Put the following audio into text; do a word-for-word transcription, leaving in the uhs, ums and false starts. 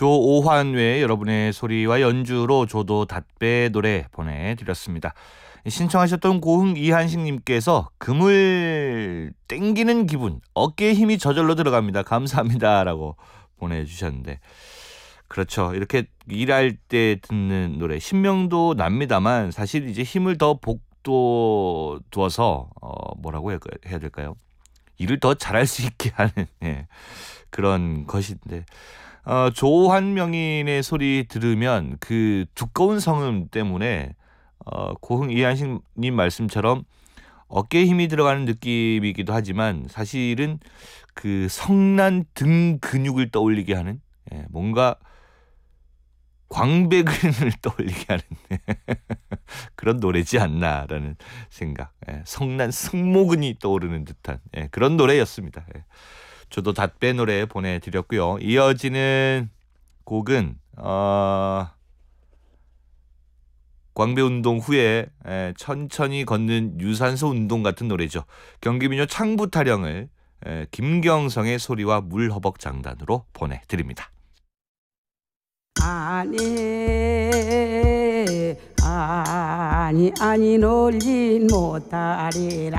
조오환 외에 여러분의 소리와 연주로 조도 닷배 노래 보내드렸습니다. 신청하셨던 고흥 이한식님께서 금을 땡기는 기분, 어깨에 힘이 저절로 들어갑니다. 감사합니다 라고 보내주셨는데, 그렇죠. 이렇게 일할 때 듣는 노래 신명도 납니다만 사실 이제 힘을 더 북돋워서 어 뭐라고 해야 될까요? 일을 더 잘할 수 있게 하는 예, 그런 것인데, 어, 조한 명인의 소리 들으면 그 두꺼운 성음 때문에 어, 고흥 이한식님 말씀처럼 어깨에 힘이 들어가는 느낌이기도 하지만 사실은 그 성난 등 근육을 떠올리게 하는, 예, 뭔가 광배근을 떠올리게 하는 그런 노래지 않나라는 생각. 예, 성난 승모근이 떠오르는 듯한 예, 그런 노래였습니다. 예. 저도 닷배 노래 보내드렸고요. 이어지는 곡은 어, 광배 운동 후에 예, 천천히 걷는 유산소 운동 같은 노래죠. 경기민요 창부 타령을 예, 김경성의 소리와 물허벅 장단으로 보내드립니다. 아니 아니 아니 놀진 못하리라.